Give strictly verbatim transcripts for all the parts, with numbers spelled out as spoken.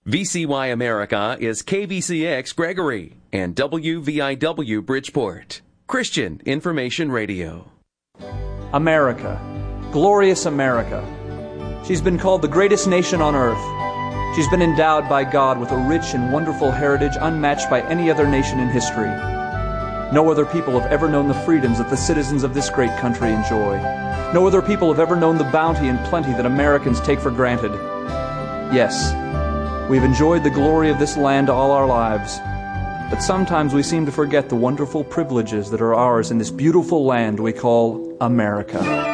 V C Y America is K V C X Gregory and W V I W Bridgeport. Christian Information Radio. America, glorious America. She's been called the greatest nation on earth. She's been endowed by God with a rich and wonderful heritage unmatched by any other nation in history. No other people have ever known the freedoms that the citizens of this great country enjoy. No other people have ever known the bounty and plenty that Americans take for granted. Yes, we've enjoyed the glory of this land all our lives, but sometimes we seem to forget the wonderful privileges that are ours in this beautiful land we call America.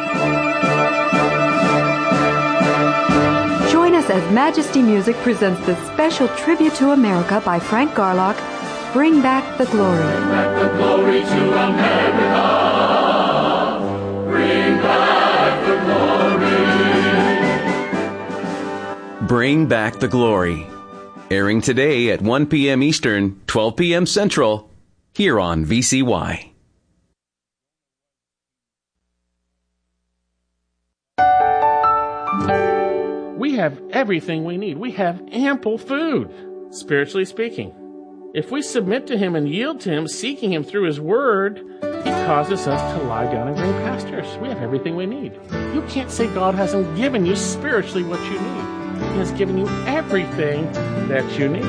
Join us as Majesty Music presents this special tribute to America by Frank Garlock, Bring Back the Glory. Bring back the glory to America. Bring back the glory. Bring Back the Glory. Airing today at one p.m. Eastern, twelve p.m. Central, here on V C Y. We have everything we need. We have ample food, spiritually speaking. If we submit to Him and yield to Him, seeking Him through His Word, He causes us to lie down in green pastures. We have everything we need. You can't say God hasn't given you spiritually what you need. He has given you everything that you need.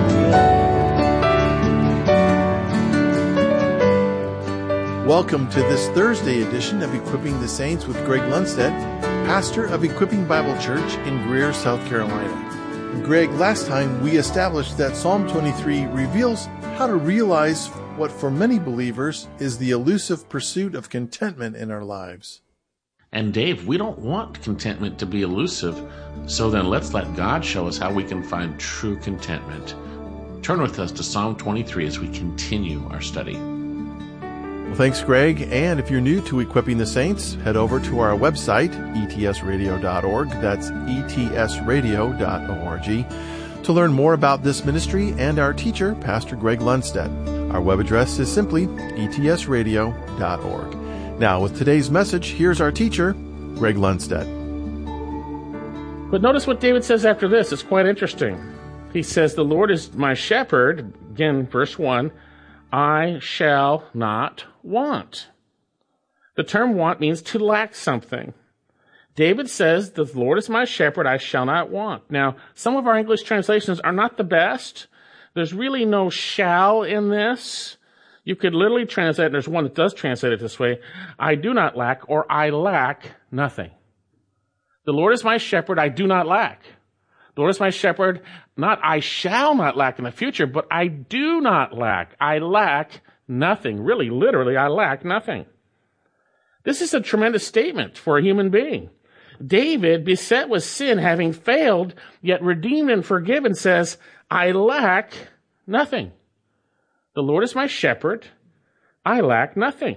Welcome to this Thursday edition of Equipping the Saints with Greg Lundstedt, pastor of Equipping Bible Church in Greer, South Carolina. Greg, last time we established that Psalm twenty-three reveals how to realize what for many believers is the elusive pursuit of contentment in our lives. And Dave, we don't want contentment to be elusive, so then let's let God show us how we can find true contentment. Turn with us to Psalm twenty-three as we continue our study. Well, thanks, Greg. And if you're new to Equipping the Saints, head over to our website, E T S radio dot org. That's E T S radio dot org to learn more about this ministry and our teacher, Pastor Greg Lundstedt. Our web address is simply E T S radio dot org. Now, with today's message, here's our teacher, Greg Lundstedt. But notice what David says after this. It's quite interesting. He says, the Lord is my shepherd. Again, verse one, I shall not want. The term want means to lack something. David says, the Lord is my shepherd, I shall not want. Now, some of our English translations are not the best. There's really no shall in this. You could literally translate, and there's one that does translate it this way, I do not lack, or I lack nothing. The Lord is my shepherd, I do not lack. The Lord is my shepherd, not I shall not lack in the future, but I do not lack. I lack nothing. Really, literally, I lack nothing. This is a tremendous statement for a human being. David, beset with sin, having failed, yet redeemed and forgiven, says, I lack nothing. The Lord is my shepherd, I lack nothing.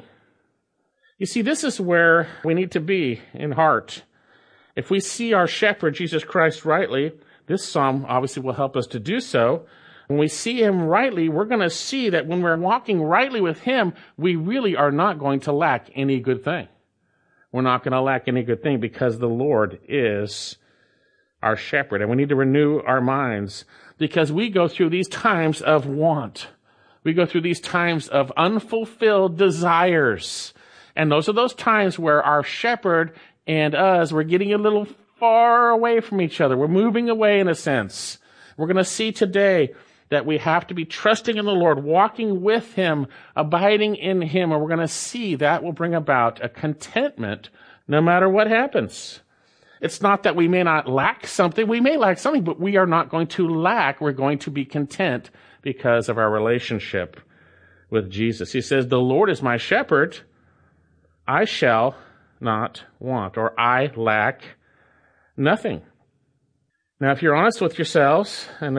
You see, this is where we need to be in heart. If we see our shepherd, Jesus Christ, rightly, this psalm obviously will help us to do so. When we see Him rightly, we're going to see that when we're walking rightly with Him, we really are not going to lack any good thing. We're not going to lack any good thing because the Lord is our shepherd. And we need to renew our minds because we go through these times of want. We go through these times of unfulfilled desires. And those are those times where our shepherd and us, we're getting a little far away from each other. We're moving away in a sense. We're going to see today that we have to be trusting in the Lord, walking with Him, abiding in Him, and we're going to see that will bring about a contentment no matter what happens. It's not that we may not lack something. We may lack something, but we are not going to lack. We're going to be content because of our relationship with Jesus. He says, the Lord is my shepherd, I shall not want, or I lack nothing. Now, if you're honest with yourselves, and